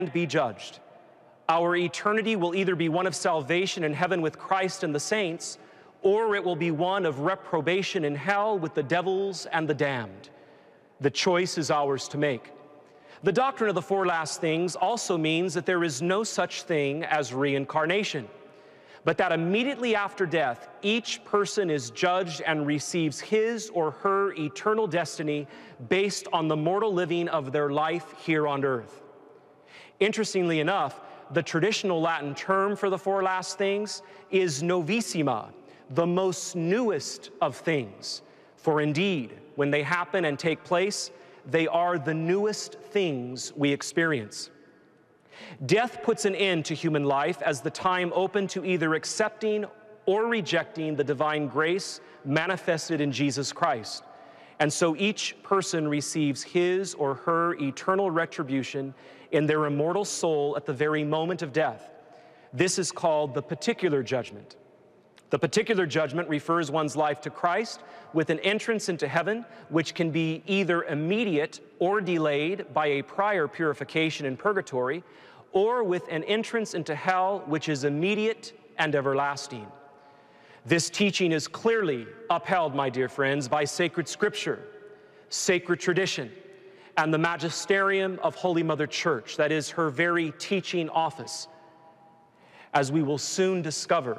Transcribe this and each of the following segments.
be judged. Our eternity will either be one of salvation in heaven with Christ and the saints, or it will be one of reprobation in hell with the devils and the damned. The choice is ours to make. The doctrine of the four last things also means that there is no such thing as reincarnation, but that immediately after death, each person is judged and receives his or her eternal destiny based on the mortal living of their life here on earth. Interestingly enough, the traditional Latin term for the four last things is novissima, the most newest of things. For indeed, when they happen and take place, they are the newest things we experience. Death puts an end to human life as the time open to either accepting or rejecting the divine grace manifested in Jesus Christ. And so each person receives his or her eternal retribution in their immortal soul at the very moment of death. This is called the particular judgment. The particular judgment refers one's life to Christ with an entrance into heaven, which can be either immediate or delayed by a prior purification in purgatory, or with an entrance into hell, which is immediate and everlasting. This teaching is clearly upheld, my dear friends, by sacred scripture, sacred tradition, and the magisterium of Holy Mother Church, that is her very teaching office, as we will soon discover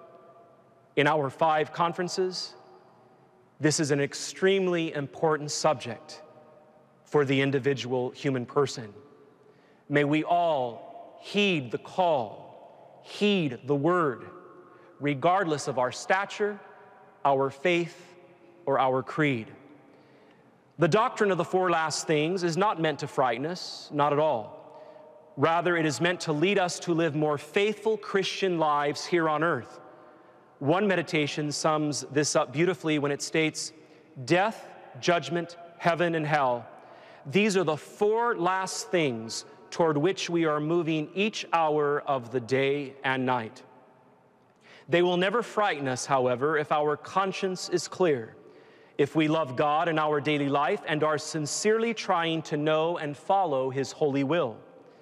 in our 5 conferences. This is an extremely important subject for the individual human person. May we all heed the call, heed the word, regardless of our stature, our faith, or our creed. The doctrine of the four last things is not meant to frighten us, not at all. Rather, it is meant to lead us to live more faithful Christian lives here on earth. One meditation sums this up beautifully when it states, death, judgment, heaven, and hell, these are the four last things toward which we are moving each hour of the day and night. They will never frighten us, however, if our conscience is clear, if we love God in our daily life and are sincerely trying to know and follow His holy will.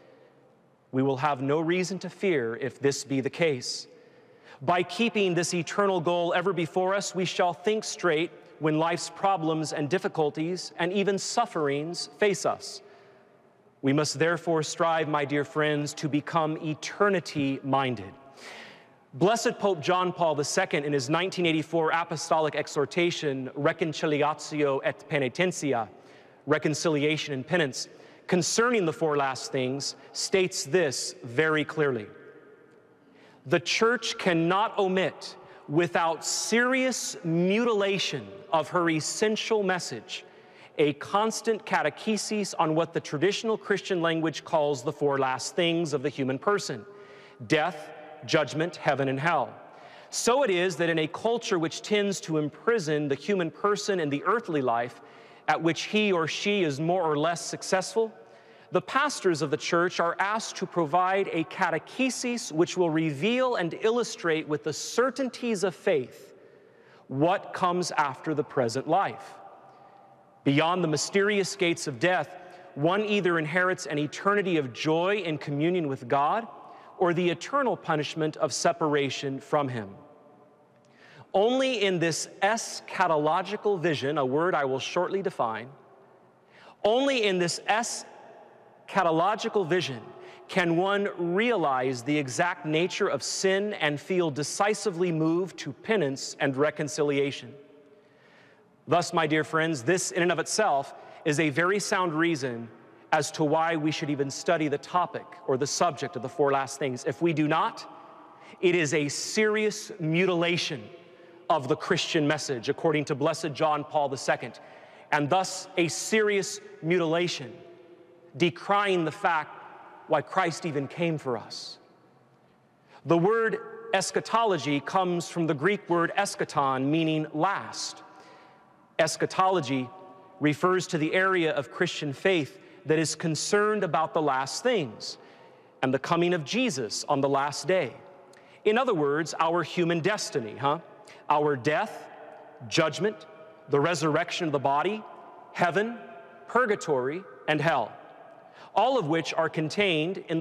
We will have no reason to fear if this be the case. By keeping this eternal goal ever before us, we shall think straight when life's problems and difficulties and even sufferings face us. We must therefore strive, my dear friends, to become eternity-minded. Blessed Pope John Paul II, in his 1984 apostolic exhortation, Reconciliatio et Penitentia, Reconciliation and Penance, concerning the four last things, states this very clearly. The Church cannot omit, without serious mutilation of her essential message, a constant catechesis on what the traditional Christian language calls the four last things of the human person: death, judgment, heaven, and hell. So it is that in a culture which tends to imprison the human person in the earthly life, at which he or she is more or less successful, the pastors of the church are asked to provide a catechesis which will reveal and illustrate with the certainties of faith what comes after the present life. Beyond the mysterious gates of death, one either inherits an eternity of joy in communion with God or the eternal punishment of separation from Him. Only in this eschatological vision, a word I will shortly define, only in this eschatological vision can one realize the exact nature of sin and feel decisively moved to penance and reconciliation. Thus, my dear friends, this in and of itself is a very sound reason as to why we should even study the topic or the subject of the four last things. If we do not, it is a serious mutilation of the Christian message, according to Blessed John Paul II, and thus a serious mutilation, decrying the fact why Christ even came for us. The word eschatology comes from the Greek word eschaton, meaning last. Eschatology refers to the area of Christian faith that is concerned about the last things and the coming of Jesus on the last day. In other words, our human destiny, our death, judgment, the resurrection of the body, heaven, purgatory, and hell, all of which are contained in